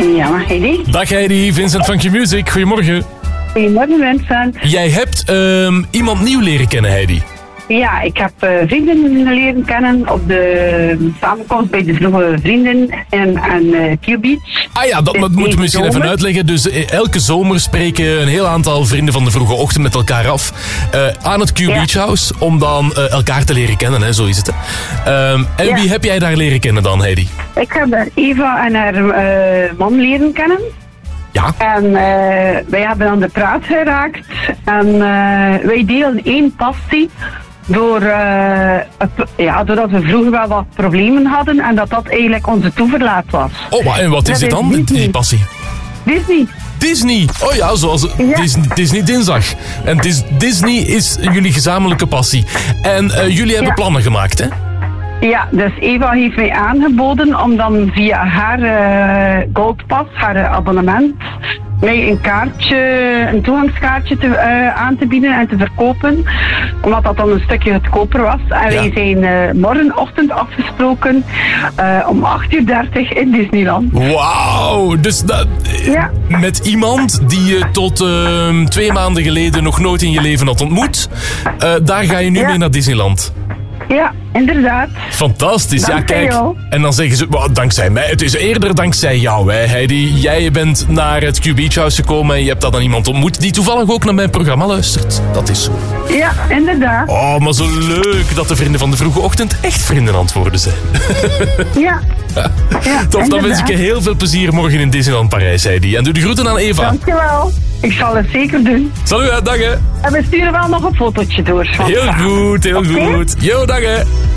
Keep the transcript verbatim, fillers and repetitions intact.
Ja, Heidi. Dag Heidi, Vincent van Q-Music. Goedemorgen. Goedemorgen, Vincent. Jij hebt um, iemand nieuw leren kennen, Heidi. Ja, ik heb uh, vrienden leren kennen op de samenkomst bij de Vroege Vrienden en aan uh, Q-Beach. Ah ja, dat, dat moeten we misschien zomer. even uitleggen. Dus uh, elke zomer spreken een heel aantal vrienden van de Vroege Ochtend met elkaar af uh, aan het Q-Beach ja. House. Om dan uh, elkaar te leren kennen, hè, zo is het. Hè. Um, en ja. wie heb jij daar leren kennen dan, Heidi? Ik heb daar Eva en haar uh, man leren kennen. Ja. En uh, wij hebben aan de praat geraakt. En uh, wij delen één passie. Door, uh, het, ja, doordat we vroeger wel wat problemen hadden en dat dat eigenlijk onze toeverlaat was. Oh, maar en wat is het dan, Disney. die passie? Disney. Disney. Oh ja, zoals ja. Disney, Disney Dinsdag. En dis, Disney is jullie gezamenlijke passie. En uh, jullie hebben ja. plannen gemaakt, hè? Ja, dus Eva heeft mij aangeboden om dan via haar uh, Goldpass, haar uh, abonnement, mij een kaartje, een toegangskaartje te, uh, aan te bieden en te verkopen. Omdat dat dan een stukje goedkoper was. En ja. wij zijn uh, morgenochtend afgesproken uh, om acht uur dertig in Disneyland. Wauw! Dus dat, ja. met iemand die je tot uh, twee maanden geleden nog nooit in je leven had ontmoet. Uh, daar ga je nu ja. mee naar Disneyland. Ja, inderdaad. Fantastisch. Dankzij ja, kijk. jou. En dan zeggen ze, well, dankzij mij. Het is eerder dankzij jou, hè, Heidi. Jij bent naar het Q-Beach House gekomen en je hebt daar dan iemand ontmoet die toevallig ook naar mijn programma luistert. Dat is zo. Ja, inderdaad. Oh, maar zo leuk dat de vrienden van de Vroege Ochtend echt vrienden aan het worden zijn. Ja. ja Tof, dan wens ik je heel veel plezier morgen in Disneyland Parijs, Heidi. En doe de groeten aan Eva. Dankjewel. Ik zal het zeker doen. Salut, dag hè. En we sturen wel nog een fotootje door. Heel goed, heel okay? goed. Yo, dag hè.